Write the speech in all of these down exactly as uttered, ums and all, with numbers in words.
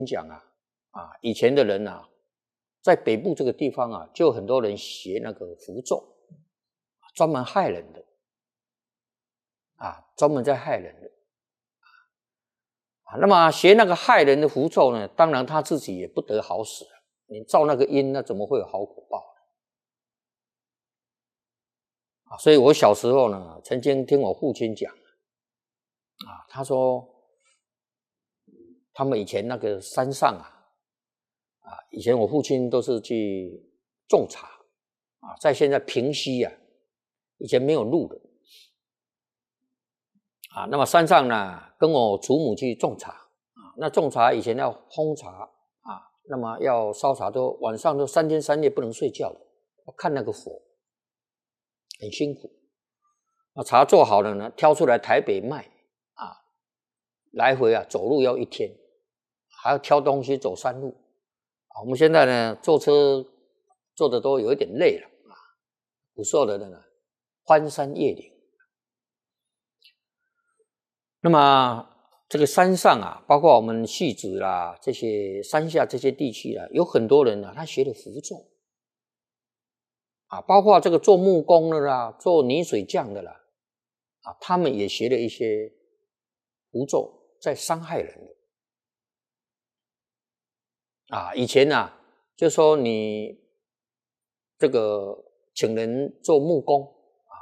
讲啊啊，以前的人啊，在北部这个地方啊，就很多人学那个符咒，专门害人的啊，专门在害人的啊。那么学那个害人的符咒呢，当然他自己也不得好死。你造那个因，那怎么会有好果报啊？所以我小时候呢，曾经听我父亲讲啊，他说他们以前那个山上啊。啊，以前我父亲都是去种茶啊，在现在平溪啊，以前没有路的啊。那么山上呢，跟我祖母去种茶啊。那种茶以前要烘茶啊，那么要烧茶都晚上都三天三夜不能睡觉的，要看那个火，很辛苦。那茶做好了呢，挑出来台北卖啊，来回啊走路要一天，还要挑东西走山路。我们现在呢，坐车坐的都有一点累了啊。古时候的人呢，翻山越岭。那么这个山上啊，包括我们戏子啦，这些山下这些地区啦，有很多人啊，他学的符咒啊，包括这个做木工的啦，做泥水匠的啦，啊，他们也学了一些符咒，在伤害人的。啊，以前啊，就说你这个请人做木工啊，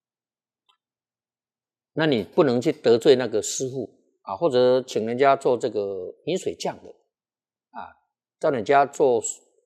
那你不能去得罪那个师傅啊，或者请人家做这个泥水匠的啊，叫人家做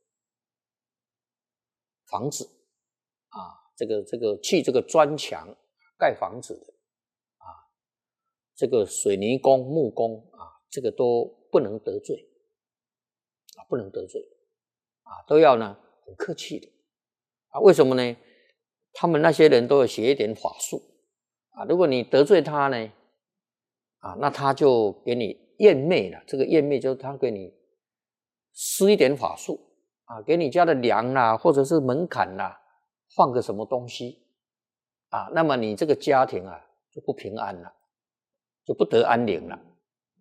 房子啊，这个这个砌这个砖墙盖房子的啊，这个水泥工、木工啊，这个都不能得罪。啊，不能得罪啊，都要呢很客气的啊。为什么呢？他们那些人都有学一点法术啊。如果你得罪他呢，啊，那他就给你验魅了。这个验魅就是他给你施一点法术啊，给你家的梁啦，或者是门槛啦，放个什么东西啊，那么你这个家庭啊就不平安了，就不得安宁了。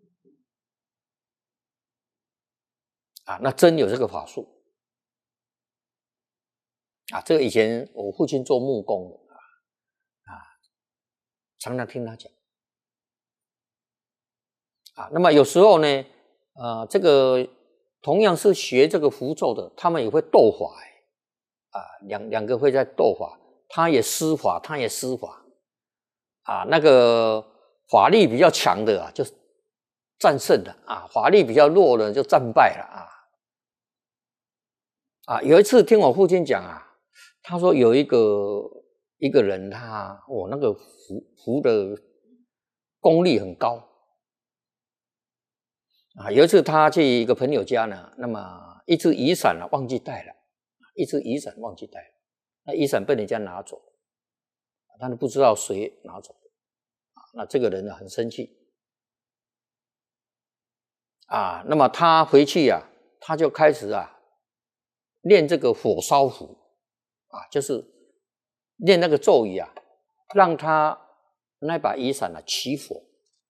啊，那真有这个法术啊！这个以前我父亲做木工的啊，啊，常常听他讲啊。那么有时候呢，呃，这个同样是学这个符咒的，他们也会斗法啊，两两个会在斗法，他也施法，他也施法啊。那个法力比较强的啊，就战胜了啊；法力比较弱的就战败了啊。啊，有一次听我父亲讲啊，他说有一个一个人他，哦，那个符符的功力很高啊。有一次他去一个朋友家呢，那么一只雨伞啊忘记带了，一只雨伞忘记带了，那雨伞被人家拿走了，但是不知道谁拿走的啊。那这个人呢很生气啊，那么他回去啊，他就开始啊。念这个火烧符啊，就是念那个咒语啊，让他那把雨伞啊起火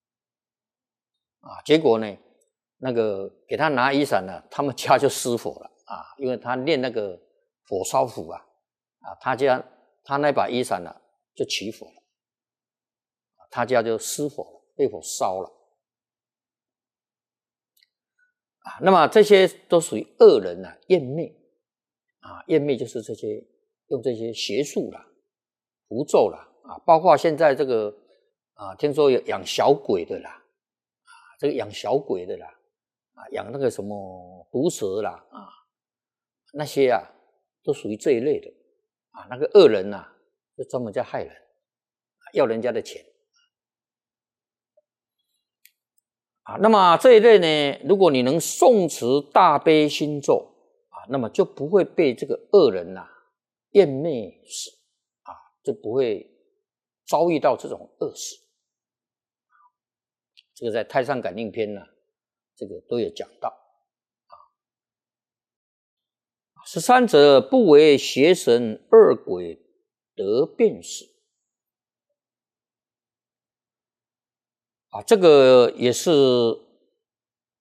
啊。结果呢，那个给他拿雨伞呢，他们家就失火了啊，因为他念那个火烧符啊，啊，他家他那把雨伞呢就起火了，他家就失火了，被火烧了啊。那么这些都属于恶人啊，厌魅。啊，验魅就是这些用这些邪术啦、符咒啦啊，包括现在这个啊，听说有养小鬼的啦，啊，这个养小鬼的啦，啊，养那个什么毒蛇啦啊，那些啊都属于这一类的啊。那个恶人呐、啊，就专门在害人，要人家的钱啊。那么这一类呢，如果你能诵持大悲心咒。那么就不会被这个恶人呐、啊、厌魅死啊，就不会遭遇到这种恶事。这个在《太上感应篇》呢，这个都有讲到啊。十三者不为邪神恶鬼得便死啊，这个也是